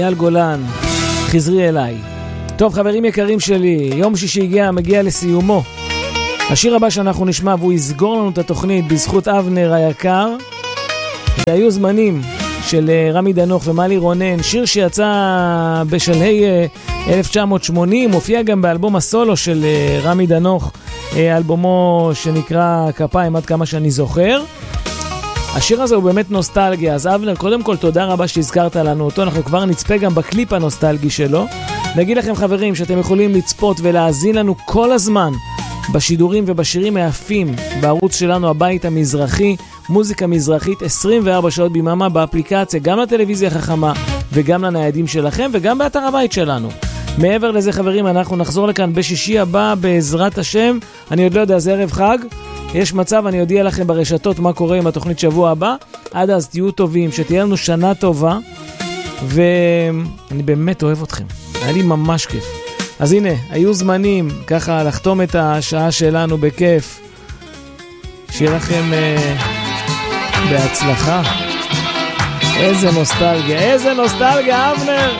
אייל גולן, חזרי אליי. טוב חברים יקרים שלי, יום שישי מגיע לסיומו. השיר הבא שאנחנו נשמע והוא יסגור לנו את התוכנית בזכות אבנר היקר, זה היו זמנים של רמי דנוך ומלי רונן, שיר שיצא בשלהי 1980, מופיע גם באלבום הסולו של רמי דנוך, אלבומו שנקרא כפיים עד כמה שאני זוכר. השיר הזה הוא באמת נוסטלגיה, אז אבנר קודם כל תודה רבה שהזכרת לנו אותו, אנחנו כבר נצפה גם בקליפ הנוסטלגי שלו. נגיד לכם חברים שאתם יכולים לצפות ולהאזין לנו כל הזמן בשידורים ובשירים היפים בערוץ שלנו הבית המזרחי, מוזיקה מזרחית 24 שעות ביממה באפליקציה, גם לטלוויזיה החכמה וגם לניידים שלכם וגם באתר הבית שלנו. מעבר לזה חברים, אנחנו נחזור לכאן בשישי הבא בעזרת השם. אני עוד לא יודע, זה ערב חג, יש מצב, אני אודיע לכם ברשתות מה קורה עם התוכנית שבוע הבא. עד אז תהיו טובים, שתהיה לנו שנה טובה, ואני באמת אוהב אתכם, היה לי ממש כיף. אז הנה, היו זמנים ככה לחתום את השעה שלנו בכיף. שיהיה לכם בהצלחה. איזה נוסטלגיה, איזה נוסטלגיה אבנר.